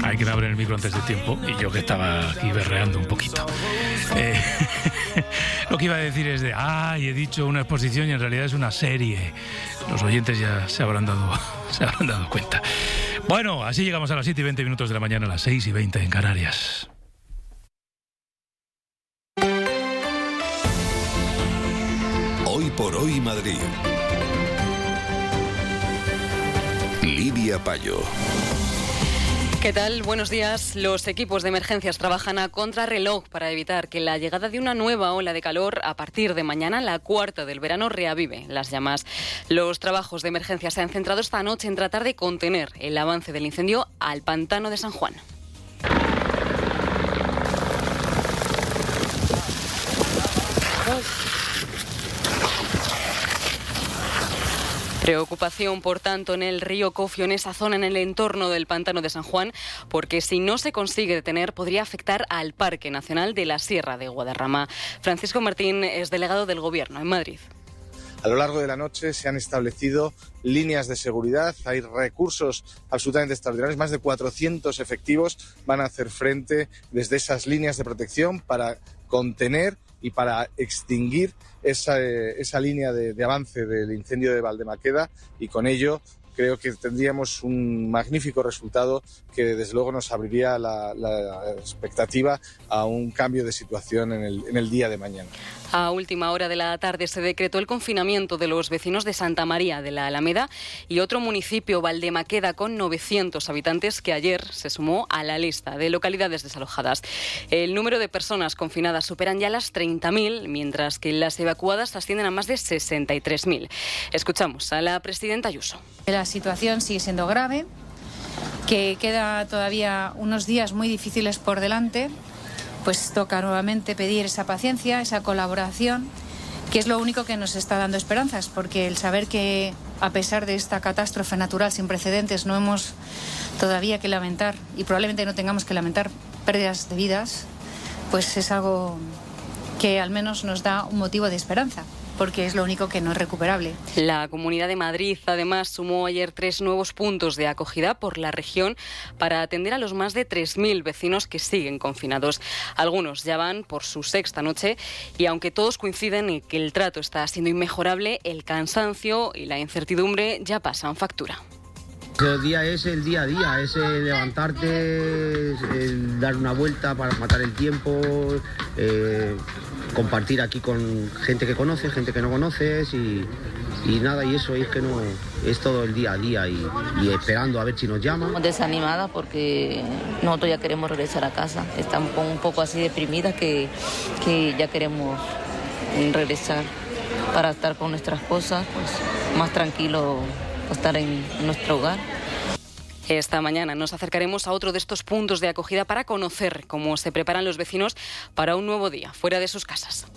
Hay que me abren el micro antes de tiempo y yo que estaba aquí berreando un poquito. Lo que iba a decir es he dicho una exposición y en realidad es una serie. Los oyentes ya se habrán dado cuenta. Bueno, así llegamos a las 7:20 de la mañana, a las 6:20 en Canarias. Hoy por hoy Madrid. Lidia Payo. ¿Qué tal? Buenos días. Los equipos de emergencias trabajan a contrarreloj para evitar que la llegada de una nueva ola de calor a partir de mañana, la cuarta del verano, reavive las llamas. Los trabajos de emergencia se han centrado esta noche en tratar de contener el avance del incendio al pantano de San Juan. Preocupación, por tanto, en el río Cofio, en esa zona, en el entorno del pantano de San Juan, porque si no se consigue detener, podría afectar al Parque Nacional de la Sierra de Guadarrama. Francisco Martín es delegado del Gobierno en Madrid. A lo largo de la noche se han establecido líneas de seguridad, hay recursos absolutamente extraordinarios, más de 400 efectivos van a hacer frente desde esas líneas de protección para contener y para extinguir esa línea de avance del incendio de Valdemaqueda, y con ello creo que tendríamos un magnífico resultado que desde luego nos abriría la expectativa a un cambio de situación en el día de mañana. A última hora de la tarde se decretó el confinamiento de los vecinos de Santa María de la Alameda y otro municipio, Valdemaqueda, con 900 habitantes, que ayer se sumó a la lista de localidades desalojadas. El número de personas confinadas superan ya las 30.000, mientras que las evacuadas ascienden a más de 63.000. Escuchamos a la presidenta Ayuso. La situación sigue siendo grave, que queda todavía unos días muy difíciles por delante. Pues toca nuevamente pedir esa paciencia, esa colaboración, que es lo único que nos está dando esperanzas, porque el saber que a pesar de esta catástrofe natural sin precedentes no hemos todavía que lamentar, y probablemente no tengamos que lamentar pérdidas de vidas, pues es algo que al menos nos da un motivo de esperanza, porque es lo único que no es recuperable. La Comunidad de Madrid, además, sumó ayer 3 nuevos puntos de acogida por la región para atender a los más de 3.000 vecinos que siguen confinados. Algunos ya van por su 6ª noche y aunque todos coinciden en que el trato está siendo inmejorable, el cansancio y la incertidumbre ya pasan factura. El día es el día a día, es el levantarte, el dar una vuelta para matar el tiempo, compartir aquí con gente que conoces, gente que no conoces y nada, y eso es que no es todo el día a día y esperando a ver si nos llaman. Desanimada porque nosotros ya queremos regresar a casa, estamos un poco así deprimidas que ya queremos regresar para estar con nuestras cosas, pues más tranquilo, estar en nuestro hogar. Esta mañana nos acercaremos a otro de estos puntos de acogida para conocer cómo se preparan los vecinos para un nuevo día fuera de sus casas.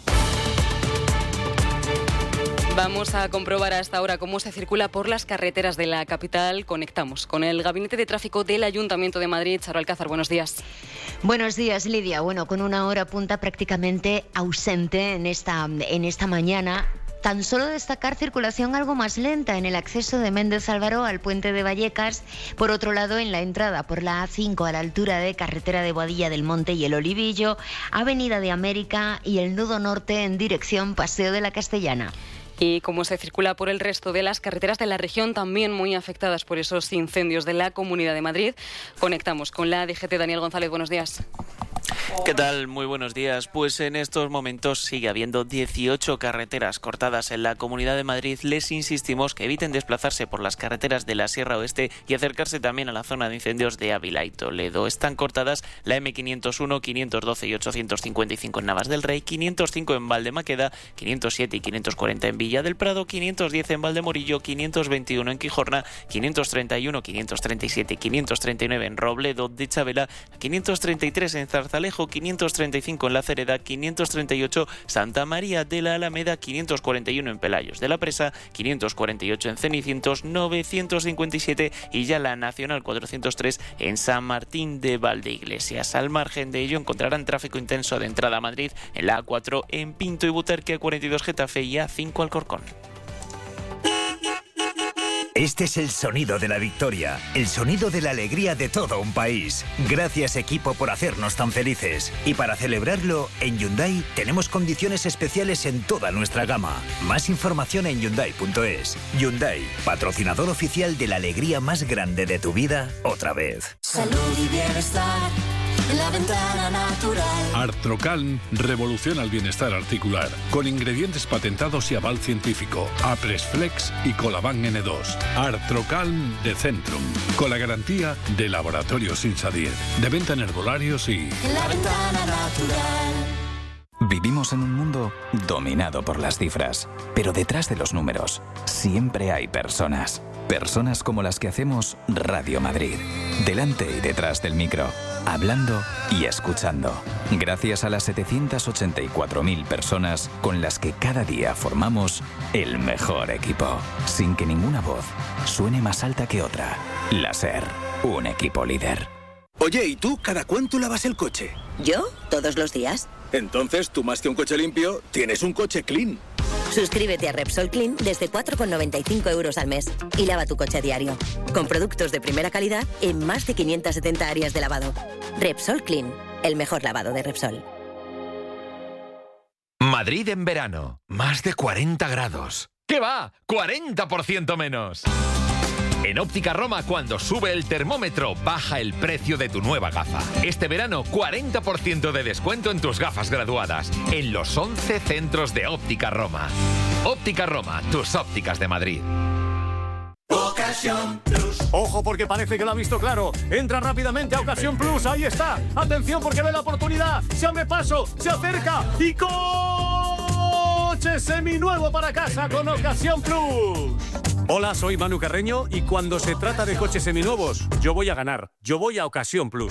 Vamos a comprobar a esta hora cómo se circula por las carreteras de la capital. Conectamos con el Gabinete de Tráfico del Ayuntamiento de Madrid. Charo Alcázar, buenos días. Buenos días, Lidia. Bueno, con una hora punta prácticamente ausente en esta mañana. Tan solo destacar circulación algo más lenta en el acceso de Méndez Álvaro al puente de Vallecas. Por otro lado, en la entrada por la A5 a la altura de carretera de Boadilla del Monte y el Olivillo, Avenida de América y el nudo norte en dirección Paseo de la Castellana. Y como se circula por el resto de las carreteras de la región, también muy afectadas por esos incendios de la Comunidad de Madrid, conectamos con la DGT. Daniel González, buenos días. ¿Qué tal? Muy buenos días. Pues en estos momentos sigue habiendo 18 carreteras cortadas en la Comunidad de Madrid. Les insistimos que eviten desplazarse por las carreteras de la Sierra Oeste y acercarse también a la zona de incendios de Ávila y Toledo. Están cortadas la M501, 512 y 855 en Navas del Rey, 505 en Valdemaqueda, 507 y 540 en Villa del Prado, 510 en Valdemorillo, 521 en Quijorna, 531, 537 y 539 en Robledo de Chabela, 533 en Zarzalejo, 535 en La Cereda, 538 Santa María de la Alameda, 541 en Pelayos de la Presa, 548 en Cenicientos, 957 y ya la Nacional 403 en San Martín de Valdeiglesias. Al margen de ello encontrarán tráfico intenso de entrada a Madrid en la A4 en Pinto y Butarque, A42 Getafe y A5 Alcorcón. Este es el sonido de la victoria, el sonido de la alegría de todo un país. Gracias, equipo, por hacernos tan felices. Y para celebrarlo, en Hyundai tenemos condiciones especiales en toda nuestra gama. Más información en Hyundai.es. Hyundai, patrocinador oficial de la alegría más grande de tu vida, otra vez. Salud y bienestar en La Ventana Natural. Artrocalm revoluciona el bienestar articular con ingredientes patentados y aval científico. Apresflex y Colaban N2. Artrocalm de Centrum, con la garantía de Laboratorios Insadir, de venta en herbolarios y... La Ventana Natural. Vivimos en un mundo dominado por las cifras, pero detrás de los números siempre hay personas. Personas como las que hacemos Radio Madrid, delante y detrás del micro, hablando y escuchando. Gracias a las 784.000 personas con las que cada día formamos el mejor equipo, sin que ninguna voz suene más alta que otra. La SER, un equipo líder. Oye, ¿y tú cada cuánto lavas el coche? ¿Yo? Todos los días. Entonces, tú más que un coche limpio, tienes un coche clean. Suscríbete a Repsol Clean desde 4,95 € al mes y lava tu coche a diario. Con productos de primera calidad en más de 570 áreas de lavado. Repsol Clean, el mejor lavado de Repsol. Madrid en verano, más de 40 grados. ¿Qué va? ¡40% menos! En Óptica Roma, cuando sube el termómetro, baja el precio de tu nueva gafa. Este verano, 40% de descuento en tus gafas graduadas, en los 11 centros de Óptica Roma. Óptica Roma, tus ópticas de Madrid. Ocasión Plus. Ojo, porque parece que lo ha visto claro. Entra rápidamente a Ocasión Plus, ahí está. Atención, porque ve la oportunidad. Se abre paso, se acerca y coche seminuevo para casa con Ocasión Plus. Hola, soy Manu Carreño y cuando se trata de coches seminuevos, yo voy a ganar. Yo voy a Ocasión Plus.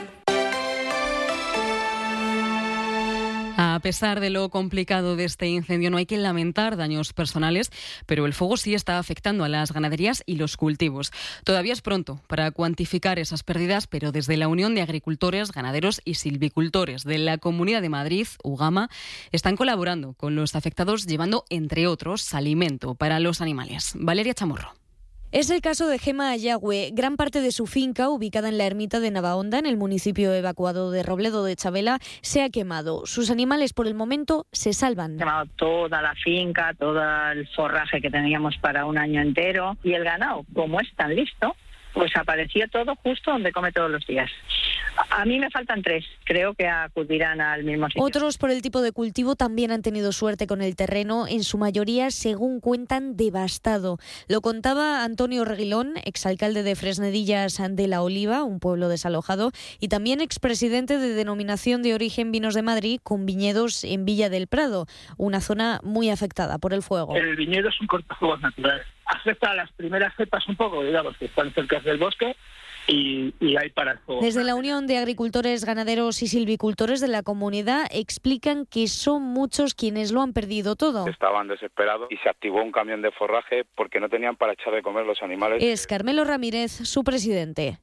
A pesar de lo complicado de este incendio, no hay que lamentar daños personales, pero el fuego sí está afectando a las ganaderías y los cultivos. Todavía es pronto para cuantificar esas pérdidas, pero desde la Unión de Agricultores, Ganaderos y Silvicultores de la Comunidad de Madrid, UGAMA, están colaborando con los afectados, llevando, entre otros, alimento para los animales. Valeria Chamorro. Es el caso de Gema Ayagüe. Gran parte de su finca, ubicada en la ermita de Navahonda, en el municipio evacuado de Robledo de Chabela, se ha quemado. Sus animales, por el momento, se salvan. Se ha quemado toda la finca, todo el forraje que teníamos para un año entero. Y el ganado, como es tan listo, pues apareció todo justo donde come todos los días. A mí me faltan 3, creo que acudirán al mismo sitio. Otros, por el tipo de cultivo, también han tenido suerte con el terreno, en su mayoría, según cuentan, devastado. Lo contaba Antonio Reguilón, exalcalde de Fresnedillas de la Oliva, un pueblo desalojado, y también expresidente de Denominación de Origen Vinos de Madrid, con viñedos en Villa del Prado, una zona muy afectada por el fuego. El viñedo es un cortafuegos natural. Afecta a las primeras cepas un poco, digamos, que están cerca del bosque, y hay para el fuego. Desde la Unión de Agricultores, Ganaderos y Silvicultores de la comunidad explican que son muchos quienes lo han perdido todo. Estaban desesperados y se activó un camión de forraje porque no tenían para echar de comer los animales. Es Carmelo Ramírez, su presidente.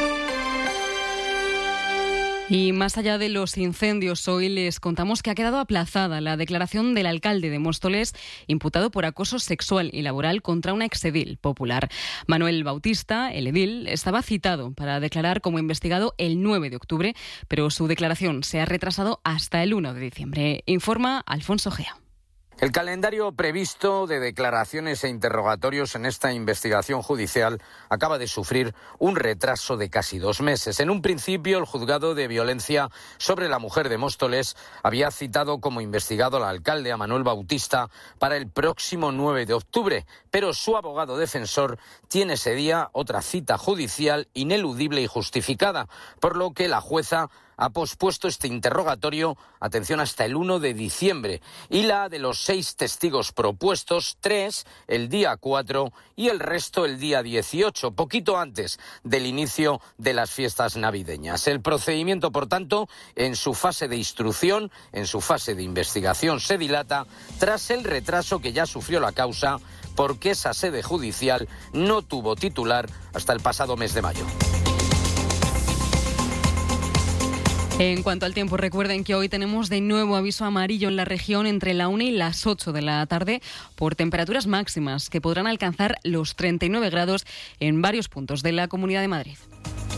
Y más allá de los incendios, hoy les contamos que ha quedado aplazada la declaración del alcalde de Móstoles, imputado por acoso sexual y laboral contra una exedil popular. Manuel Bautista, el edil, estaba citado para declarar como investigado el 9 de octubre, pero su declaración se ha retrasado hasta el 1 de diciembre. Informa Alfonso Gea. El calendario previsto de declaraciones e interrogatorios en esta investigación judicial acaba de sufrir un retraso de casi 2 meses. En un principio, el juzgado de violencia sobre la mujer de Móstoles había citado como investigado al alcalde, a Manuel Bautista, para el próximo 9 de octubre, pero su abogado defensor tiene ese día otra cita judicial ineludible y justificada, por lo que la jueza ha pospuesto este interrogatorio, atención, hasta el 1 de diciembre, y la de los 6 testigos propuestos, 3 el día 4 y el resto el día 18, poquito antes del inicio de las fiestas navideñas. El procedimiento, por tanto, en su fase de instrucción, en su fase de investigación, se dilata tras el retraso que ya sufrió la causa porque esa sede judicial no tuvo titular hasta el pasado mes de mayo. En cuanto al tiempo, recuerden que hoy tenemos de nuevo aviso amarillo en la región entre la 1 y las 8 de la tarde por temperaturas máximas que podrán alcanzar los 39 grados en varios puntos de la Comunidad de Madrid.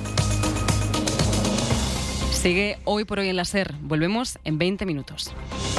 Sigue Hoy por Hoy en la SER. Volvemos en 20 minutos.